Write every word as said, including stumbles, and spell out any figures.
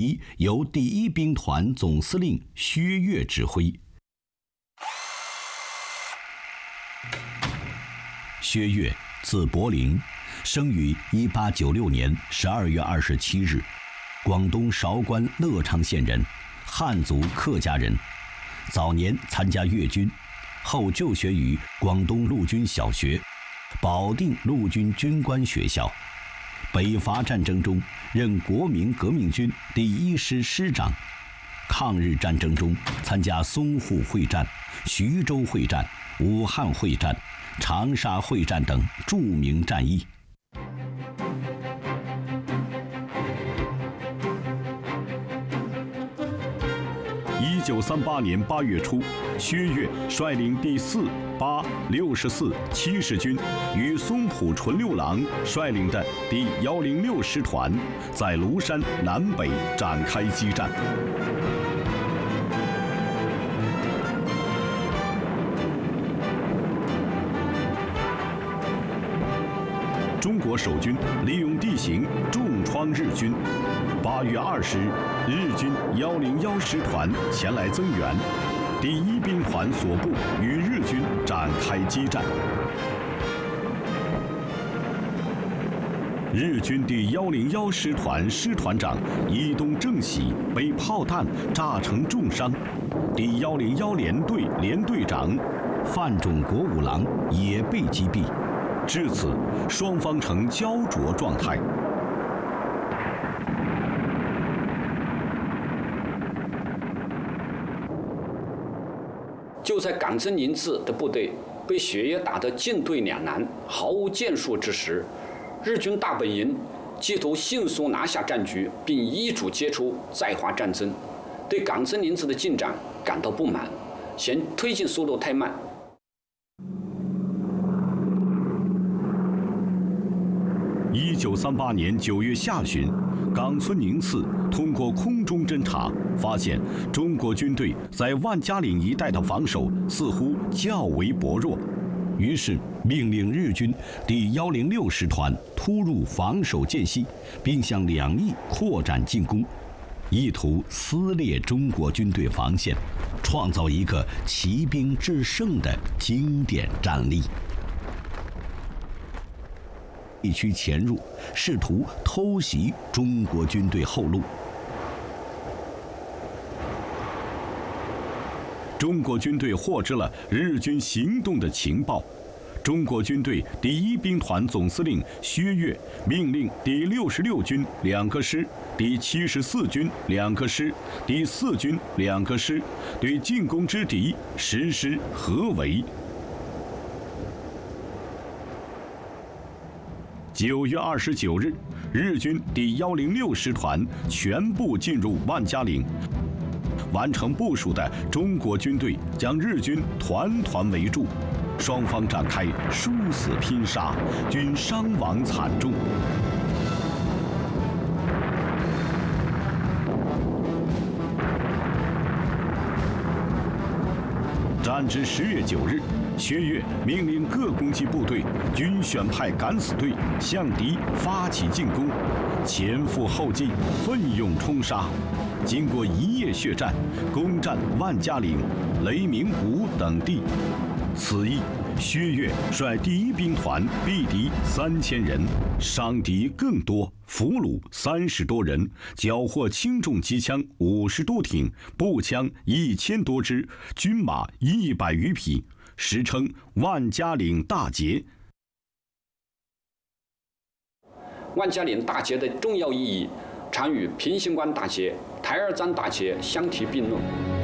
敌由第一兵团总司令薛岳指挥。薛岳字伯龄，生于一八九六年十二月二十七日，广东韶关乐昌县人，汉族客家人。早年参加粤军，后就学于广东陆军小学、保定陆军军官学校。北伐战争中任国民革命军第一师师长。抗日战争中参加淞沪会战、徐州会战、武汉会战、长沙会战等著名战役。 一九三八年八月初，薛岳率领第四、八、六十四、七十军与松浦纯六郎率领的第幺零六师团，在庐山南北展开激战。中国守军利用地形重创日军。八月二十日，日军幺零幺师团前来增援，第一兵团所部与日军展开激战。日军第幺零幺师团师团长伊东正喜被炮弹炸成重伤，第幺零幺联队联队长范种国五郎也被击毙。至此，双方呈焦灼状态。 就在冈村宁次的部队被薛岳打得进退两难、毫无建树之时，日军大本营企图迅速拿下战局，并一举结束在华战争，对冈村宁次的进展感到不满，嫌推进速度太慢。 一九三八年九月下旬，冈村宁次通过空中侦察，发现中国军队在万家岭一带的防守似乎较为薄弱，于是命令日军第幺零六师团突入防守间隙，并向两翼扩展进攻，意图撕裂中国军队防线，创造一个骑兵制胜的经典战例。地区潜入，试图偷袭中国军队后路。中国军队获知了日军行动的情报，中国军队第一兵团总司令薛岳命令第六十六军两个师、第七十四军两个师、第四军两个师对进攻之敌实施合围。九月二十九日，日军第幺零六师团全部进入万家岭，完成部署的中国军队将日军团团围住，双方展开殊死拼杀，均伤亡惨重。战至十月九日，薛岳命令各攻击部队均选派敢死队向敌发起进攻，前赴后继，奋勇冲杀。经过一夜血战，攻占万家岭、雷鸣谷等地。此役，薛岳率第一兵团毙敌三千人，伤敌更多，俘虏三十多人，缴获轻重机枪五十多挺，步枪一千多支，军马一百余匹，时称万家岭大捷。 万家岭大捷的重要意义常与平型关大捷、台儿庄大捷相提并论。